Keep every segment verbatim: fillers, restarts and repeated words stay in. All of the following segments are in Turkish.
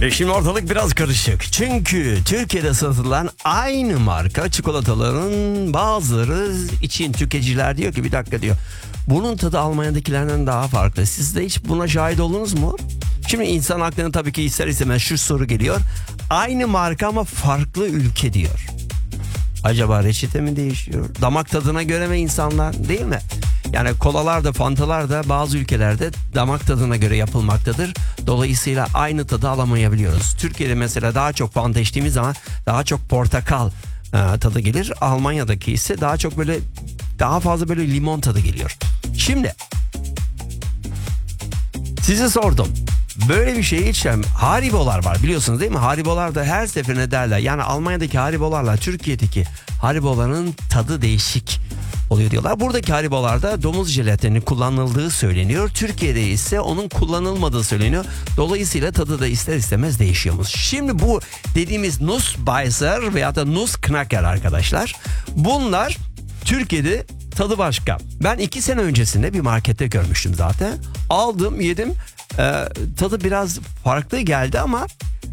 E şimdi ortalık biraz karışık. Çünkü Türkiye'de satılan aynı marka çikolataların bazıları için tüketiciler diyor ki bir dakika diyor. Bunun tadı Almanya'dakilerden daha farklı. Siz de hiç buna şahit oldunuz mu? Şimdi insan aklına tabii ki ister istemez şu soru geliyor. Aynı marka ama farklı ülke diyor. Acaba reçete mi değişiyor? Damak tadına göre mi insanlar, değil mi? Yani kolalar da fantalar da bazı ülkelerde damak tadına göre yapılmaktadır. Dolayısıyla aynı tadı alamayabiliyoruz. Türkiye'de mesela daha çok fanta içtiğimiz zaman daha çok portakal e, tadı gelir. Almanya'daki ise daha çok böyle daha fazla böyle limon tadı geliyor. Şimdi size sordum. Böyle bir şey içeceğim. Haribolar var biliyorsunuz değil mi? Haribolar da her seferinde derler. Yani Almanya'daki Haribolarla Türkiye'deki Hariboların tadı değişik oluyor diyorlar. Buradaki Haribolarda domuz jelatini kullanıldığı söyleniyor. Türkiye'de ise onun kullanılmadığı söyleniyor. Dolayısıyla tadı da ister istemez değişiyormuş. Şimdi bu dediğimiz Nussbeißer veya da Nussknacker arkadaşlar. Bunlar Türkiye'de tadı başka. Ben iki sene öncesinde bir markette görmüştüm zaten. Aldım, yedim. Ee, tadı biraz farklı geldi ama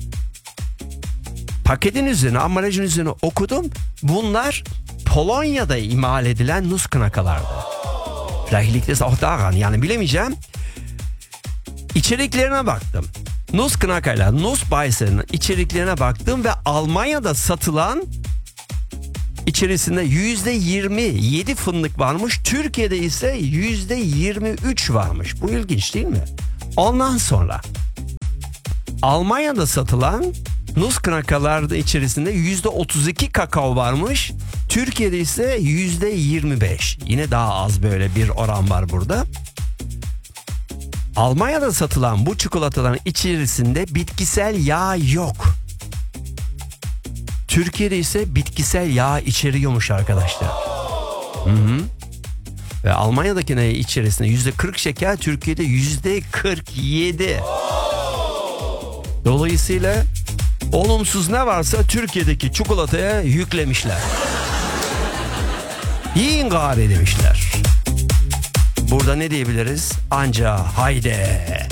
paketin üzerine, ambalajın üzerine okudum. Bunlar Polonya'da imal edilen Nussknacker'lardı. Vielleicht liegt es auch daran. Yani bilemeyeceğim. İçeriklerine baktım. Nussknacker'la Nussbeißer'ın içeriklerine baktım ve Almanya'da satılan içerisinde yüzde yirmi yedi fındık varmış. Türkiye'de ise yüzde yirmi üç varmış. Bu ilginç değil mi? Ondan sonra Almanya'da satılan Nussknacker'larda içerisinde yüzde otuz iki kakao varmış. Türkiye'de ise yüzde yirmi beş. Yine daha az böyle bir oran var burada. Almanya'da satılan bu çikolataların içerisinde bitkisel yağ yok. Türkiye'de ise bitkisel yağ içeriyormuş arkadaşlar. Hı hı. Ve Almanya'dakine içerisinde yüzde kırk şeker, Türkiye'de yüzde kırk yedi. Dolayısıyla olumsuz ne varsa Türkiye'deki çikolataya yüklemişler. Yiyin gari demişler. Burada ne diyebiliriz? Anca haydi.